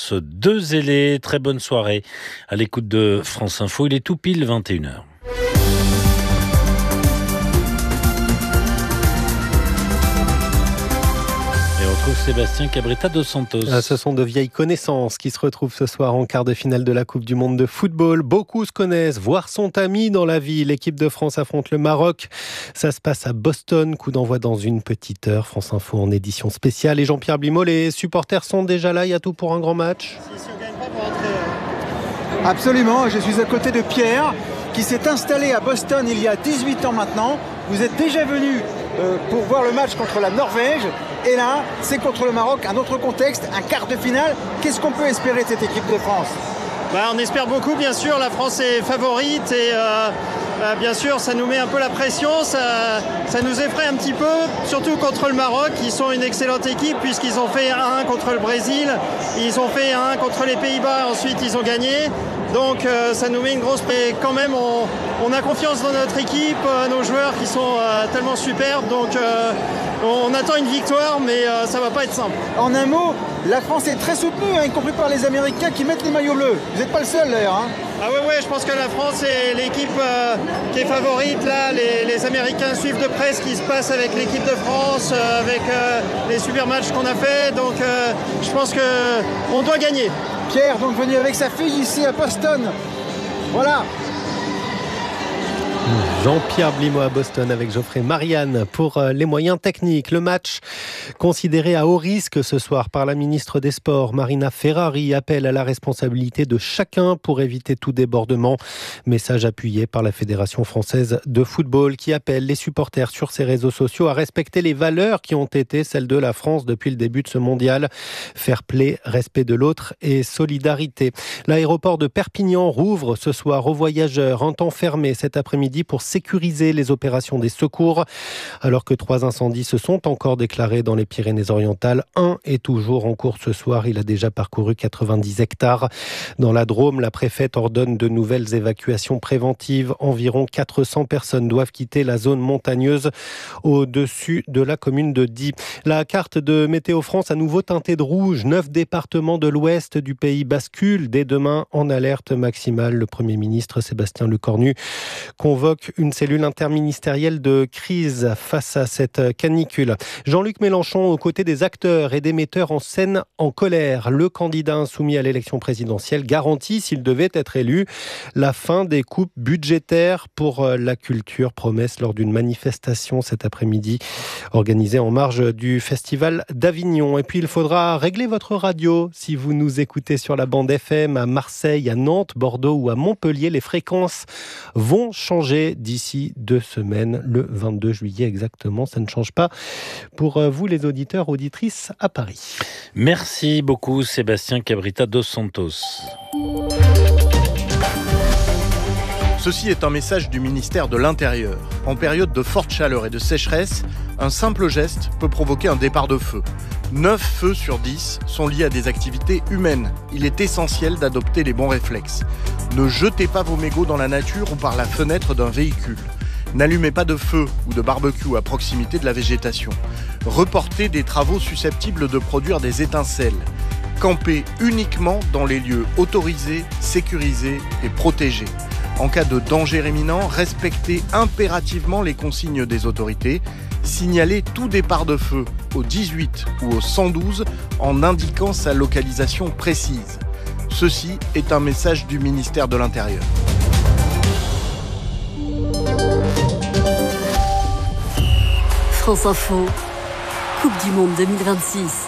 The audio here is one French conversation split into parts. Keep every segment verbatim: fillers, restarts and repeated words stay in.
France de zélés. Très bonne soirée à l'écoute de France Info. Il est tout pile vingt et une heures. Sébastien Cabrita dos Santos. Ce sont de vieilles connaissances qui se retrouvent ce soir en quart de finale de la Coupe du Monde de football. Beaucoup se connaissent, voire sont amis dans la vie. L'équipe de France affronte le Maroc. Ça se passe à Boston. Coup d'envoi dans une petite heure. France Info en édition spéciale. Et Jean-Pierre Blimaud, les supporters sont déjà là. Il y a tout pour un grand match. Si, si on gagne pas pour rentrer. Absolument. Je suis à côté de Pierre qui s'est installé à Boston il y a dix-huit ans maintenant. Vous êtes déjà venu euh, pour voir le match contre la Norvège. Et là, c'est contre le Maroc, un autre contexte, un quart de finale. Qu'est-ce qu'on peut espérer de cette équipe de France ? Bah, on espère beaucoup, bien sûr. La France est favorite et euh, bah, bien sûr, ça nous met un peu la pression. Ça, ça nous effraie un petit peu, surtout contre le Maroc. Ils sont une excellente équipe puisqu'ils ont fait un un contre le Brésil. Ils ont fait un un contre les Pays-Bas. Ensuite, ils ont gagné. Donc euh, ça nous met une grosse... Mais quand même, on, on a confiance dans notre équipe, euh, nos joueurs qui sont euh, tellement superbes. Donc euh, on attend une victoire, mais euh, ça va pas être simple. En un mot, la France est très soutenue, hein, y compris par les Américains qui mettent les maillots bleus. Vous n'êtes pas le seul d'ailleurs. Hein. Ah ouais, ouais, je pense que la France est l'équipe euh, qui est favorite. Là, les, les Américains suivent de près ce qui se passe avec l'équipe de France, euh, avec euh, les super matchs qu'on a fait. Donc euh, je pense qu'on doit gagner. Pierre, donc venu avec sa fille ici à Boston. Voilà. Jean-Pierre Blimaud à Boston avec Geoffrey Marianne pour les moyens techniques. Le match considéré à haut risque ce soir par la ministre des Sports, Marina Ferrari, appelle à la responsabilité de chacun pour éviter tout débordement. Message appuyé par la Fédération française de football qui appelle les supporters sur ses réseaux sociaux à respecter les valeurs qui ont été celles de la France depuis le début de ce mondial. Fair play, respect de l'autre et solidarité. L'aéroport de Perpignan rouvre ce soir aux voyageurs. Un temps fermé cet après-midi pour sécuriser les opérations des secours. Alors que trois incendies se sont encore déclarés dans les Pyrénées-Orientales, un est toujours en cours ce soir. Il a déjà parcouru quatre-vingt-dix hectares. Dans la Drôme, la préfète ordonne de nouvelles évacuations préventives. Environ quatre cents personnes doivent quitter la zone montagneuse au-dessus de la commune de Die. La carte de Météo France à nouveau teintée de rouge. Neuf départements de l'ouest du pays basculent dès demain en alerte maximale. Le Premier ministre Sébastien Lecornu convoque une cellule interministérielle de crise face à cette canicule. Jean-Luc Mélenchon aux côtés des acteurs et des metteurs en scène en colère. Le candidat insoumis à l'élection présidentielle garantit, s'il devait être élu, la fin des coupes budgétaires pour la culture. Promesse lors d'une manifestation cet après-midi organisée en marge du Festival d'Avignon. Et puis il faudra régler votre radio si vous nous écoutez sur la bande F M à Marseille, à Nantes, Bordeaux ou à Montpellier. Les fréquences vont changer d'ici deux semaines, le vingt-deux juillet exactement. Ça ne change pas pour vous les auditeurs, auditrices à Paris. Merci beaucoup Sébastien Cabrita dos Santos. Ceci est un message du ministère de l'Intérieur. En période de forte chaleur et de sécheresse, un simple geste peut provoquer un départ de feu. neuf feux sur dix sont liés à des activités humaines. Il est essentiel d'adopter les bons réflexes. Ne jetez pas vos mégots dans la nature ou par la fenêtre d'un véhicule. N'allumez pas de feu ou de barbecue à proximité de la végétation. Reportez des travaux susceptibles de produire des étincelles. Campez uniquement dans les lieux autorisés, sécurisés et protégés. En cas de danger imminent, respectez impérativement les consignes des autorités. Signalez tout départ de feu au dix-huit ou au cent douze en indiquant sa localisation précise. Ceci est un message du ministère de l'Intérieur. France Info, Coupe du Monde deux mille vingt-six.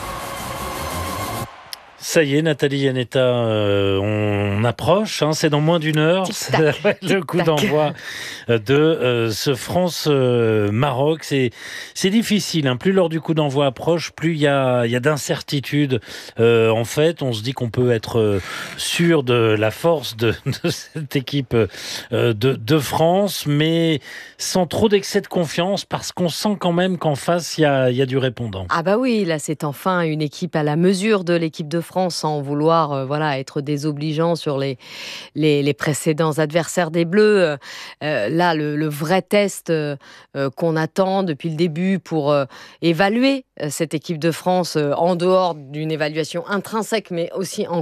Ça y est, Nathalie Yanetta, euh, on approche, hein, c'est dans moins d'une heure, c'est le coup d'envoi de euh, ce France-Maroc. Euh, c'est, c'est difficile, hein. Plus l'heure du coup d'envoi approche, plus il y a, y a d'incertitudes. Euh, en fait, on se dit qu'on peut être euh, sûr de la force de, de cette équipe euh, de, de France, mais sans trop d'excès de confiance, parce qu'on sent quand même qu'en face, il y a, y a du répondant. Ah bah oui, là c'est enfin une équipe à la mesure de l'équipe de France, sans vouloir euh, voilà, être désobligeant sur les, les, les précédents adversaires des Bleus. Euh, là, le, le vrai test euh, qu'on attend depuis le début pour euh, évaluer cette équipe de France euh, en dehors d'une évaluation intrinsèque, mais aussi en